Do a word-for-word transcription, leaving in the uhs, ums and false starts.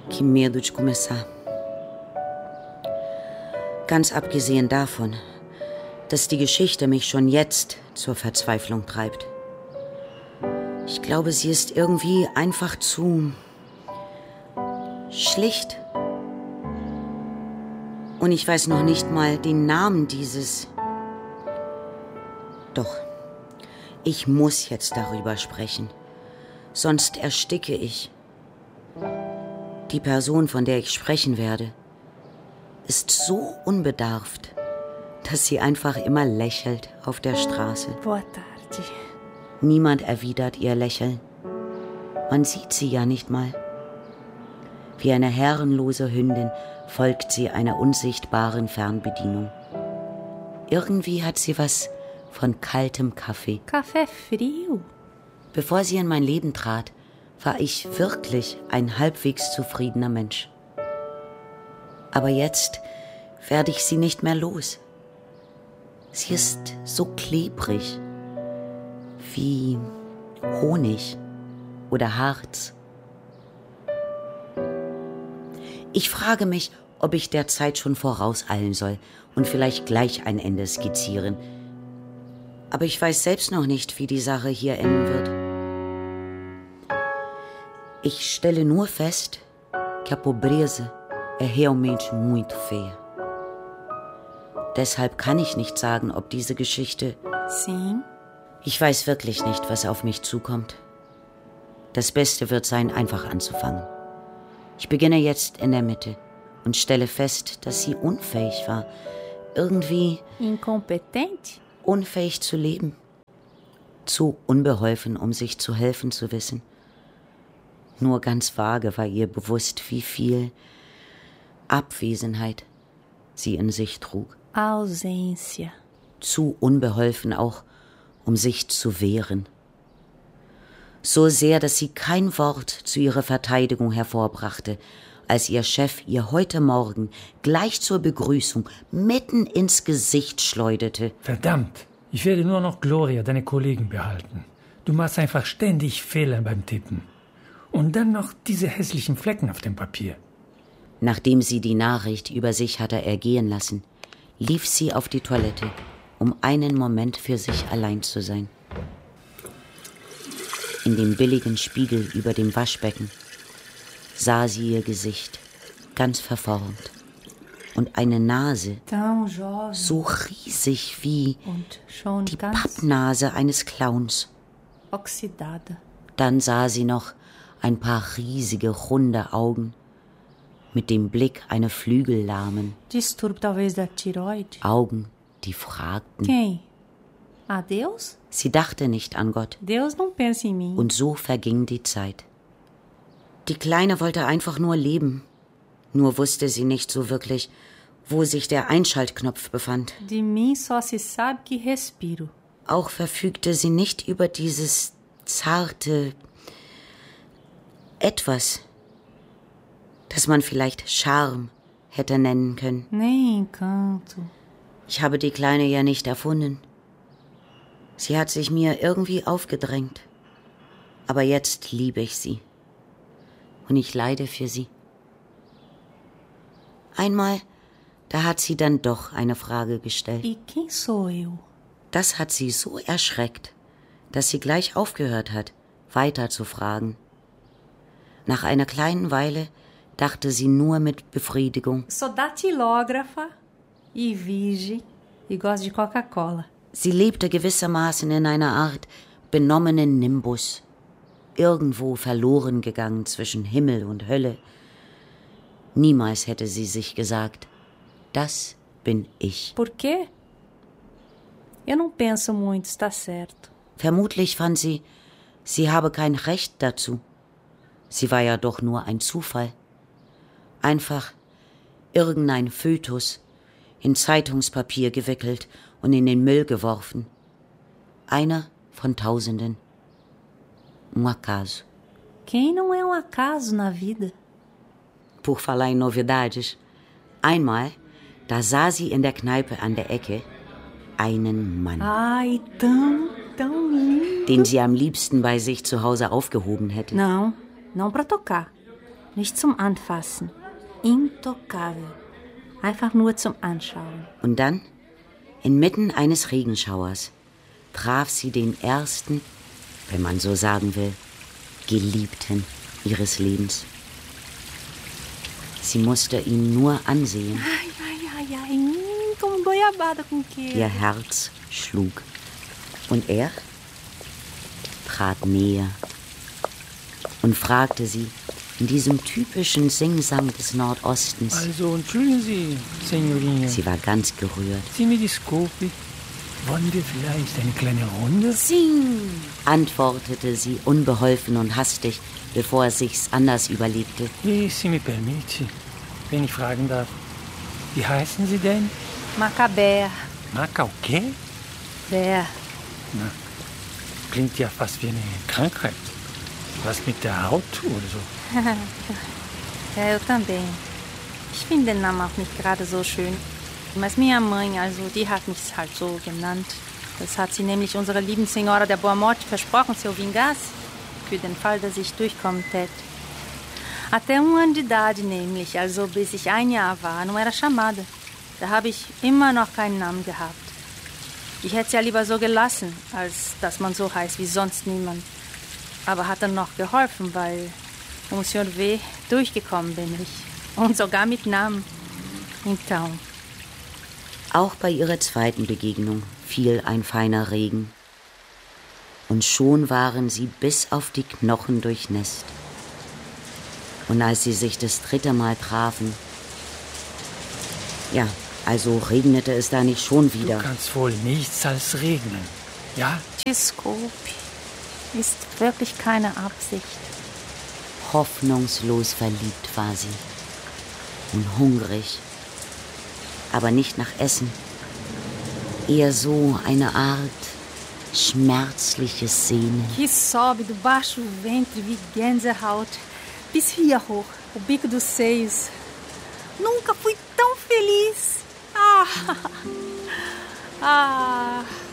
Que medo de começar. Ganz abgesehen davon, dass die Geschichte mich schon jetzt zur Verzweiflung treibt. Ich glaube, sie ist irgendwie einfach zu schlicht. Und ich weiß noch nicht mal den Namen dieses... Doch, ich muss jetzt darüber sprechen. Sonst ersticke ich. Die Person, von der ich sprechen werde, ist so unbedarft, dass sie einfach immer lächelt auf der Straße. Boa tarde. Niemand erwidert ihr Lächeln. Man sieht sie ja nicht mal. Wie eine herrenlose Hündin folgt sie einer unsichtbaren Fernbedienung. Irgendwie hat sie was von kaltem Kaffee. Café frio. Bevor sie in mein Leben trat, war ich wirklich ein halbwegs zufriedener Mensch. Aber jetzt werde ich sie nicht mehr los. Sie ist so klebrig, wie Honig oder Harz. Ich frage mich, ob ich der Zeit schon vorauseilen soll und vielleicht gleich ein Ende skizzieren. Aber ich weiß selbst noch nicht, wie die Sache hier enden wird. Ich stelle nur fest, que a pobreza é realmente muito feia. Deshalb kann ich nicht sagen, ob diese Geschichte... Sim. Ich weiß wirklich nicht, was auf mich zukommt. Das Beste wird sein, einfach anzufangen. Ich beginne jetzt in der Mitte und stelle fest, dass sie unfähig war, irgendwie... Incompetente? Unfähig zu leben. Zu unbeholfen, um sich zu helfen zu wissen. Nur ganz vage war ihr bewusst, wie viel Abwesenheit sie in sich trug. Ausência. Zu unbeholfen auch, um sich zu wehren. So sehr, dass sie kein Wort zu ihrer Verteidigung hervorbrachte, als ihr Chef ihr heute Morgen gleich zur Begrüßung mitten ins Gesicht schleuderte. Verdammt, ich werde nur noch Gloria, deine Kollegin, behalten. Du machst einfach ständig Fehler beim Tippen. Und dann noch diese hässlichen Flecken auf dem Papier. Nachdem sie die Nachricht über sich hatte ergehen lassen, lief sie auf die Toilette, um einen Moment für sich allein zu sein. In dem billigen Spiegel über dem Waschbecken sah sie ihr Gesicht, ganz verformt. Und eine Nase, so riesig wie die Pappnase eines Clowns. Oxidada. Dann sah sie noch ein paar riesige, runde Augen mit dem Blick einer Flügellahmen. Distúrbio talvez da tiroide. Augen, die fragten. Quem? A Deus? Sie dachte nicht an Gott. Deus não pensa em mim. Und so verging die Zeit. Die Kleine wollte einfach nur leben. Nur wusste sie nicht so wirklich, wo sich der Einschaltknopf befand. De mim só se sabe que respiro. Auch verfügte sie nicht über dieses zarte Etwas, das man vielleicht Charme hätte nennen können. Nem encanto. Ich habe die Kleine ja nicht erfunden. Sie hat sich mir irgendwie aufgedrängt. Aber jetzt liebe ich sie. Und ich leide für sie. Einmal, da hat sie dann doch eine Frage gestellt. E quem sou eu? Das hat sie so erschreckt, dass sie gleich aufgehört hat, weiter zu fragen. Nach einer kleinen Weile dachte sie nur mit Befriedigung. Sou datilógrafa e virgem e gosto de Coca-Cola. Sie lebte gewissermaßen in einer Art benommenen Nimbus, irgendwo verloren gegangen zwischen Himmel und Hölle. Niemals hätte sie sich gesagt, das bin ich. Por quê? Eu não penso muito, está certo. Vermutlich fand sie, sie habe kein Recht dazu. Sie war ja doch nur ein Zufall. Einfach irgendein Fötus, in Zeitungspapier gewickelt und in den Müll geworfen. Einer von Tausenden. Um acaso. Quem não é um acaso na vida? Por falar em novidades, einmal, da sah sie in der Kneipe an der Ecke einen Mann. Ai, tão, tão lindo. Den sie am liebsten bei sich zu Hause aufgehoben hätte. Não, não para tocar. Nicht zum Anfassen. Intocável. Einfach nur zum Anschauen. Und dann, inmitten eines Regenschauers, traf sie den ersten, wenn man so sagen will, Geliebten ihres Lebens. Sie musste ihn nur ansehen. Ai, ai, ai, ai, hum, como goiabada com queijo. Ihr Herz schlug. Und er trat näher und fragte sie in diesem typischen Singsang des Nordostens. Also, entschuldigen Sie, Signorina. Sie war ganz gerührt. Sie mi disculpi. Wollen wir vielleicht eine kleine Runde? Sing, antwortete sie unbeholfen und hastig, bevor er sich's anders überlegte. E se mi permite, wenn ich fragen darf, wie heißen Sie denn? Macabea. Maca o quê? Wer? Na, klingt ja fast wie eine Krankheit. Was mit der Haut oder so. Ja, eu também. Ich finde den Namen auch nicht gerade so schön. Mas minha mãe, also, die hat mich halt so genannt. Das hat sie nämlich unserer lieben Senhora der Boa Morte versprochen, se eu vingasse, für den Fall, dass ich durchkommen tät. Até um ano de idade, nämlich, also bis ich ein Jahr war, não era chamada. Da habe ich immer noch keinen Namen gehabt. Ich hätte es ja lieber so gelassen, als dass man so heißt wie sonst niemand. Aber hat dann noch geholfen, weil um o senhor ver, durchgekommen bin ich. Und sogar mit Namen. Então. Auch bei ihrer zweiten Begegnung fiel ein feiner Regen. Und schon waren sie bis auf die Knochen durchnässt. Und als sie sich das dritte Mal trafen, ja, also regnete es da nicht schon wieder. Du kannst wohl nichts als regnen, ja? Desculpe. Ist wirklich keine Absicht. Hoffnungslos verliebt war sie. Und hungrig. Aber nicht nach Essen. Eher so eine Art schmerzliches Sehnen. Que sobe do baixo ventre wie Gänsehaut bis hier hoch, o bico dos seios. Nunca fui tão feliz. Ah, ah.